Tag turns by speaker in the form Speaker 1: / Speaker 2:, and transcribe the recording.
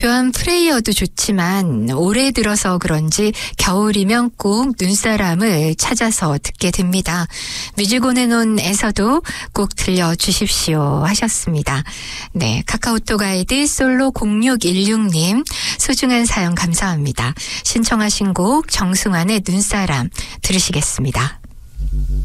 Speaker 1: 교환 프레이어도 좋지만 올해 들어서 그런지 겨울이면 꼭 눈사람을 찾아서 듣게 됩니다. 뮤직온앤온에서도 꼭 들려주십시오 하셨습니다. 네, 카카오톡 아이디 솔로 0616님 소중한 사연 감사합니다. 신청하신 곡 정승환의 눈사람 들으시겠습니다.